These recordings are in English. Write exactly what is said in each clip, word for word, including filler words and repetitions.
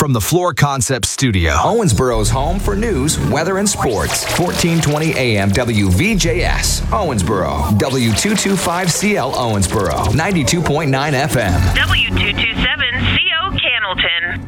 from the Floor Concepts studio. Owensboro's home for news, weather, and sports. fourteen twenty A M W V J S, Owensboro. W two twenty-five C L Owensboro. ninety-two point nine F M. W two twenty-seven C O Cannelton.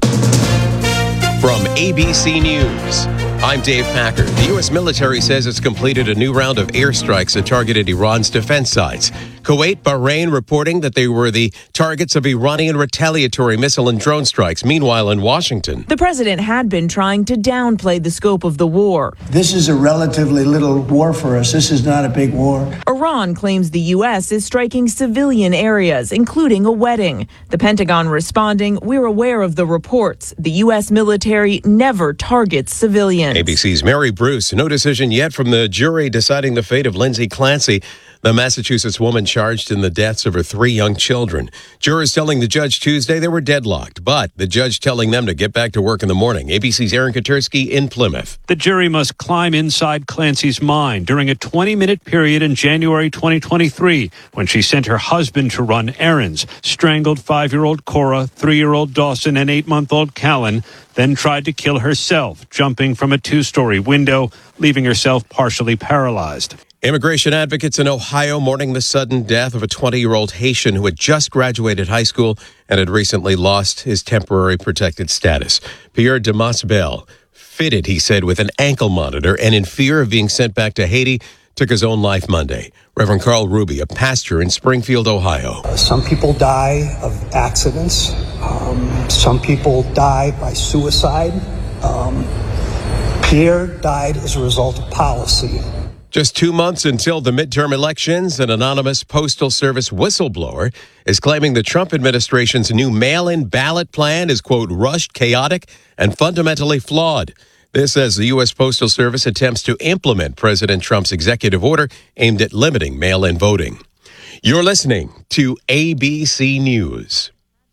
From A B C News, I'm Dave Packer. The U S military says it's completed a new round of airstrikes that targeted Iran's defense sites. Kuwait, Bahrain reporting that they were the targets of Iranian retaliatory missile and drone strikes. Meanwhile, in Washington, the president had been trying to downplay the scope of the war. This is a relatively little war for us. This is not a big war. Iran claims the U S is striking civilian areas, including a wedding. The Pentagon responding, we're aware of the reports. The U S military never targets civilians. A B C's Mary Bruce. No decision yet from the jury deciding the fate of Lindsay Clancy, the Massachusetts woman charged in the deaths of her three young children. Jurors telling the judge Tuesday they were deadlocked, but the judge telling them to get back to work in the morning. A B C's Aaron Katersky in Plymouth. The jury must climb inside Clancy's mind during a twenty-minute period in January twenty twenty-three when she sent her husband to run errands, strangled five-year-old Cora, three-year-old Dawson, and eight-month-old Callan, then tried to kill herself, jumping from a two-story window, leaving herself partially paralyzed. Immigration advocates in Ohio mourning the sudden death of a twenty-year-old Haitian who had just graduated high school and had recently lost his temporary protected status. Pierre Demas-Bell, fitted, he said, with an ankle monitor and in fear of being sent back to Haiti, took his own life Monday. Reverend Carl Ruby, a pastor in Springfield, Ohio. Uh, some people die of accidents. Um, some people die by suicide. Um, Pierre died as a result of policy. Just two months until the midterm elections, an anonymous Postal Service whistleblower is claiming the Trump administration's new mail-in ballot plan is, quote, rushed, chaotic, and fundamentally flawed. This as the U S Postal Service attempts to implement President Trump's executive order aimed at limiting mail-in voting. You're listening to A B C News.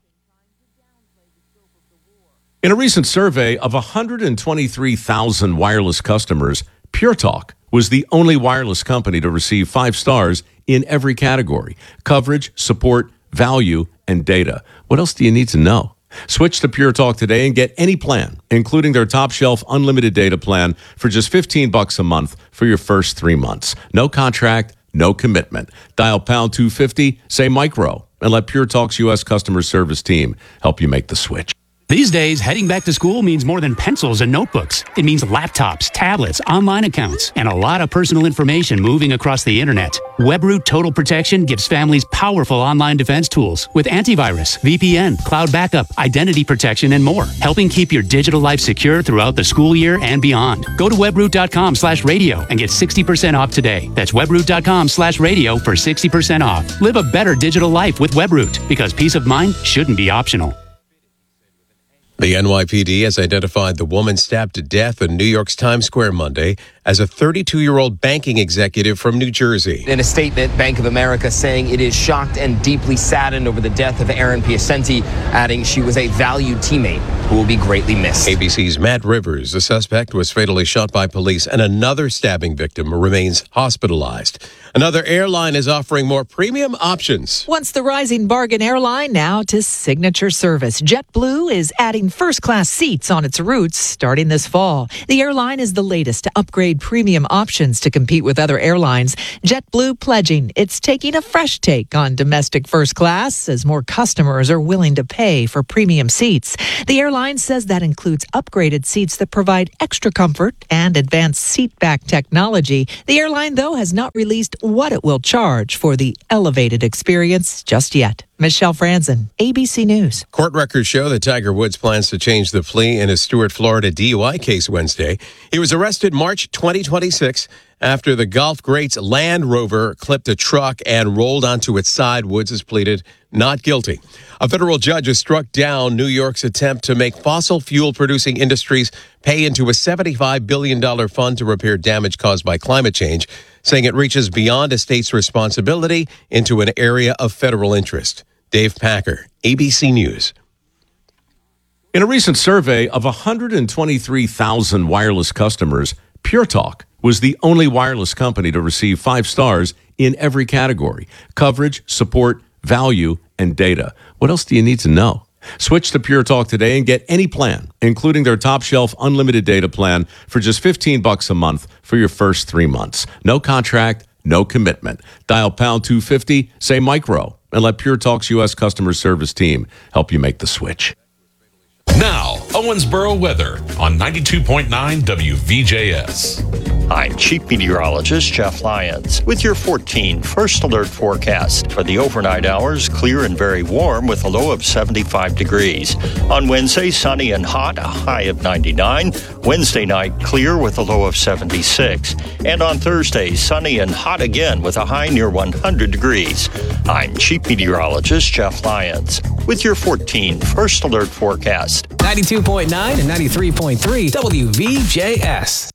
In a recent survey of one hundred twenty-three thousand wireless customers, Pure Talk was the only wireless company to receive five stars in every category: coverage, support, value, and data. What else do you need to know? Switch to Pure Talk today and get any plan, including their top shelf unlimited data plan for just fifteen bucks a month for your first three months. No contract, no commitment. Dial pound two fifty, say micro, and let Pure Talk's U S customer service team help you make the switch. These days, heading back to school means more than pencils and notebooks. It means laptops, tablets, online accounts, and a lot of personal information moving across the internet. WebRoot Total Protection gives families powerful online defense tools with antivirus, V P N, cloud backup, identity protection, and more, helping keep your digital life secure throughout the school year and beyond. Go to webroot.com slash radio and get sixty percent off today. That's webroot.com slash radio for sixty percent off. Live a better digital life with WebRoot, because peace of mind shouldn't be optional. The N Y P D has identified the woman stabbed to death in New York's Times Square Monday as a thirty-two-year-old banking executive from New Jersey. In a statement, Bank of America saying it is shocked and deeply saddened over the death of Erin Piacenti, adding she was a valued teammate who will be greatly missed. A B C's Matt Rivers, the suspect, was fatally shot by police, and another stabbing victim remains hospitalized. Another airline is offering more premium options. Once the rising bargain airline, now to signature service. JetBlue is adding first-class seats on its routes starting this fall. The airline is the latest to upgrade premium options to compete with other airlines. JetBlue pledging it's taking a fresh take on domestic first class as more customers are willing to pay for premium seats. The airline says that includes upgraded seats that provide extra comfort and advanced seat back technology. The airline, though, has not released what it will charge for the elevated experience just yet. Michelle Franzen, A B C News. Court records show that Tiger Woods plans to change the plea in his Stuart, Florida D U I case Wednesday. He was arrested March twenty twenty-six after the golf great's Land Rover clipped a truck and rolled onto its side. Woods has pleaded not guilty. A federal judge has struck down New York's attempt to make fossil fuel producing industries pay into a seventy-five billion dollars fund to repair damage caused by climate change, saying it reaches beyond a state's responsibility into an area of federal interest. Dave Packer, A B C News. In a recent survey of one hundred twenty-three thousand wireless customers, Pure Talk was the only wireless company to receive five stars in every category: coverage, support, value, and data. What else do you need to know? Switch to Pure Talk today and get any plan, including their top shelf unlimited data plan for just fifteen bucks a month for your first three months. No contract, no commitment. Dial pound two fifty, say micro, and let Pure Talk's U S customer service team help you make the switch. Now, Owensboro weather on ninety-two point nine W V J S. I'm Chief Meteorologist Jeff Lyons with your fourteen First Alert forecast. For the overnight hours, clear and very warm with a low of seventy-five degrees. On Wednesday, sunny and hot, a high of ninety-nine. Wednesday night, clear with a low of seventy-six. And on Thursday, sunny and hot again with a high near one hundred degrees. I'm Chief Meteorologist Jeff Lyons with your fourteen First Alert forecast. ninety-two point nine and ninety-three point three W V J S.